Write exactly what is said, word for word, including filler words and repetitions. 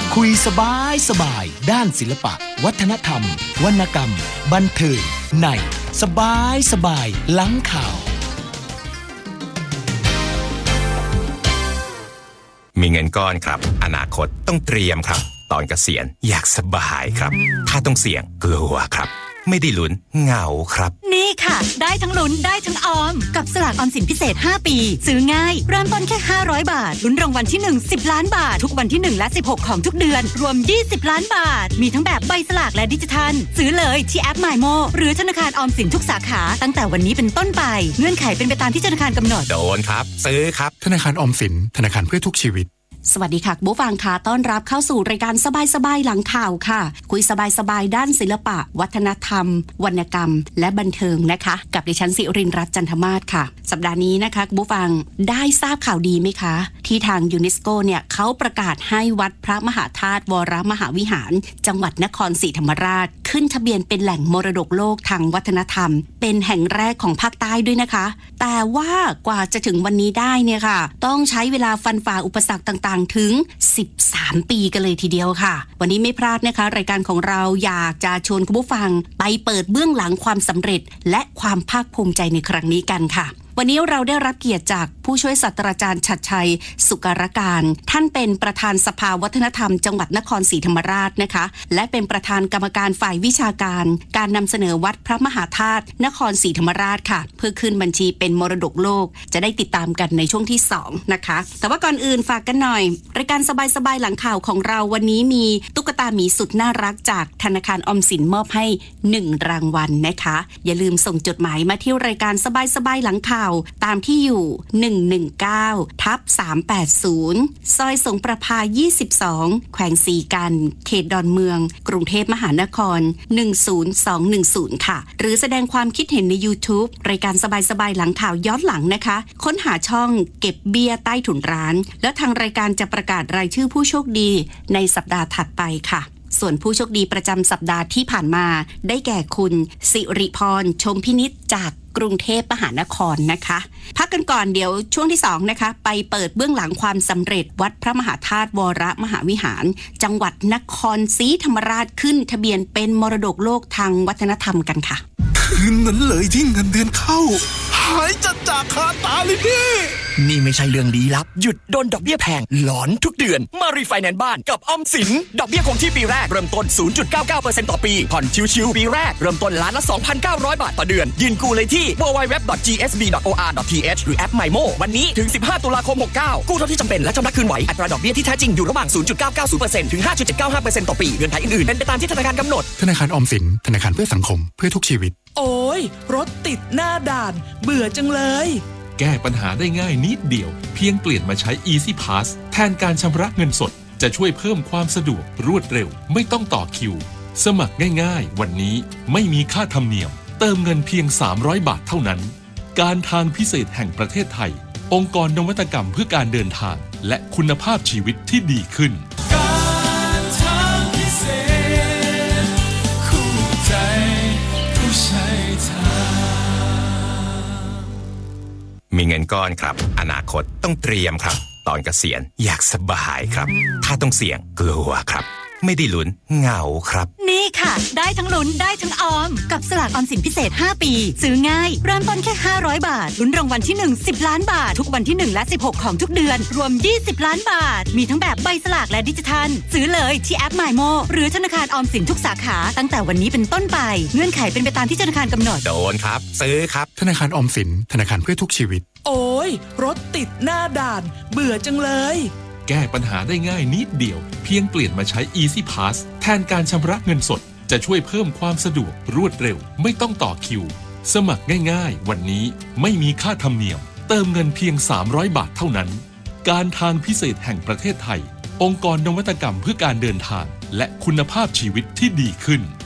คุยสบายสบายด้านศิลปะวัฒนธรรมวรรณกรรมบันเทิงในสบายสบายหลังข่าวมีเงินก้อนครับอนาคตต้องเตรียมครับตอนเกษียณอยากสบายครับถ้าต้องเสี่ยงกลัวครับไม่ได้ลุ้นเหงาครับนี่ค่ะได้ทั้งลุ้นได้ทั้งออมกับสลากออมสินพิเศษห้าปีซื้อง่ายเริ่มต้นแค่ห้าร้อยบาทลุ้นรางวัลที่หนึ่ง สิบล้านบาททุกวันที่หนึ่งและสิบหกของทุกเดือนรวมยี่สิบล้านบาทมีทั้งแบบใบสลากและดิจิทัลซื้อเลยที่แอป MyMo หรือธนาคารออมสินทุกสาขาตั้งแต่วันนี้เป็นต้นไปเงื่อนไขเป็นไปตามที่ธนาคารกำหนดโดนครับซื้อครับธนาคารออมสินธนาคารเพื่อทุกชีวิตสวัสดีค่ะผู้ฟังค่ะต้อนรับเข้าสู่รายการสบายๆหลังข่าวค่ะคุยสบายๆด้านศิลปะวัฒนธรรมวรรณกรรมและบันเทิงนะคะกับดิฉันศิรินทร์รัตน์จันทมาศค่ะสัปดาห์นี้นะคะผู้ฟังได้ทราบข่าวดีไหมคะที่ทางยูเนสโกเนี่ยเขาประกาศให้วัดพระมหาธาตุวรมหาวิหารจังหวัดนครศรีธรรมราชขึ้นทะเบียนเป็นแหล่งมรดกโลกทางวัฒนธรรมเป็นแห่งแรกของภาคใต้ด้วยนะคะแต่ว่ากว่าจะถึงวันนี้ได้เนี่ยค่ะต้องใช้เวลาฟันฝ่าอุปสรรคต่างๆถึงสิบสามปีกันเลยทีเดียวค่ะวันนี้ไม่พลาดนะคะรายการของเราอยากจะชวนคุณผู้ฟังไปเปิดเบื้องหลังความสำเร็จและความภาคภูมิใจในครั้งนี้กันค่ะวันนี้เราได้รับเกียรติจากผู้ช่วยศาสตราจารย์ชัดชัยสุการการท่านเป็นประธานสภาวัฒนธรรมจังหวัดนครศรีธรรมราชนะคะและเป็นประธานกรรมการฝ่ายวิชาการการนำเสนอวัดพระมหาธาตุนครศรีธรรมราชค่ะเพื่อขึ้นบัญชีเป็นมรดกโลกจะได้ติดตามกันในช่วงที่สองนะคะแต่ว่าก่อนอื่นฝากกันหน่อยรายการสบายๆหลังข่าวของเราวันนี้มีตุ๊กตาหมีสุดน่ารักจากธนาคารออมสินมอบให้หนึ่งรางวัลนะคะอย่าลืมส่งจดหมายมาที่รายการสบายๆหลังข่าวตามที่อยู่หนึ่งหนึ่งเก้าทับสามแปดศูนย์ซอยสงประภายี่สิบสองแขวงสีกันเขตดอนเมืองกรุงเทพมหานครหนึ่งศูนย์สองหนึ่งศูนย์ค่ะหรือแสดงความคิดเห็นใน YouTube รายการสบายๆหลังข่าวย้อนหลังนะคะค้นหาช่องเก็บเบี้ยใต้ถุนร้านแล้วทางรายการจะประกาศรายชื่อผู้โชคดีในสัปดาห์ถัดไปค่ะส่วนผู้โชคดีประจำสัปดาห์ที่ผ่านมาได้แก่คุณสิริพรชมพินิจจากกรุงเทพมหานครนะคะพักกันก่อนเดี๋ยวช่วงที่สองนะคะไปเปิดเบื้องหลังความสำเร็จวัดพระมหาธาตุวรมหาวิหารจังหวัดนครศรีธรรมราชขึ้นทะเบียนเป็นมรดกโลกทางวัฒนธรรมกันค่ะคืนนั้นเลยที่เงินเดือนเข้าหายจัดจากคาตาเลยพี่นี่ไม่ใช่เรื่องลี้ลับหยุดโดนดอกเบี้ยแพงหลอนทุกเดือนมารีไฟแนนซ์บ้านกับออมสินดอกเบี้ยคงที่ปีแรกเริ่มต้น ศูนย์จุดเก้าเก้าเปอร์เซ็นต์ ต่อปีผ่อนชิวๆปีแรกเริ่มต้นล้านละ สองพันเก้าร้อย บาทต่อเดือนยืนกู้เลยที่ ดับเบิลยู ดับเบิลยู ดับเบิลยู ดอท จี เอส บี ดอท โอ อาร์ ดอท ที เอช หรือแอป MyMo วันนี้ถึงสิบห้าตุลาคมหกเก้ากู้เท่าที่จำเป็นและชำระคืนไหวอัตราดอกเบี้ยที่แท้จริงอยู่ระหว่าง ศูนย์จุดเก้าเก้าศูนย์เปอร์เซ็นต์ ถึง ห้าจุดเจ็ดเก้าห้าเปอร์เซ็นต์ ต่อปีเงื่อนไขอื่นๆเป็นไปตามที่ธนาคารกำหนดธนาคารออมสินธนาคารเพื่อสังคมเพื่อทุกชีวิตโอ้ยรถติดหน้าด่านเบื่อจังเลยแก้ปัญหาได้ง่ายนิดเดียวเพียงเปลี่ยนมาใช้ Easy Pass แทนการชำระเงินสดจะช่วยเพิ่มความสะดวกรวดเร็วไม่ต้องต่อคิวสมัครง่ายๆวันนี้ไม่มีค่าธรรมเนียมเติมเงินเพียงสามร้อยบาทเท่านั้นการทางพิเศษแห่งประเทศไทยองค์กรนวัตกรรมเพื่อการเดินทางและคุณภาพชีวิตที่ดีขึ้นการทางพิเศษคู่ใจผู้ใช้ทางมีเงินก้อนครับอนาคตต้องเตรียมครับตอนเกษียณอยากสบายครับถ้าต้องเสี่ยงกลัวครับไม่ได้ลุ้นเหงาครับนี่ค่ะได้ทั้งลุ้นได้ทั้งออมกับสลากออมสินพิเศษห้าปีซื้อง่ายเริ่มต้นแค่ห้าร้อยบาทลุ้นรางวัลที่หนึ่ง สิบล้านบาททุกวันที่หนึ่งและสิบหกของทุกเดือนรวมยี่สิบล้านบาทมีทั้งแบบใบสลากและดิจิทัลซื้อเลยที่แอป MyMo หรือธนาคารออมสินทุกสาขาตั้งแต่วันนี้เป็นต้นไปเงื่อนไขเป็นไปตามที่ธนาคารกำหนดโดนครับซื้อครับธนาคารออมสินธนาคารเพื่อทุกชีวิตโอ้ยรถติดหน้าด่านเบื่อจังเลยแก้ปัญหาได้ง่ายนิดเดียวเพียงเปลี่ยนมาใช้ Easy Pass แทนการชำระเงินสดจะช่วยเพิ่มความสะดวกรวดเร็วไม่ต้องต่อคิวสมัครง่ายๆวันนี้ไม่มีค่าธรรมเนียมเติมเงินเพียงสามร้อยบาทเท่านั้นการทางพิเศษแห่งประเทศไทยองค์กรนวัตกรรมเพื่อการเดินทางและคุณภาพชีวิตที่ดีขึ้น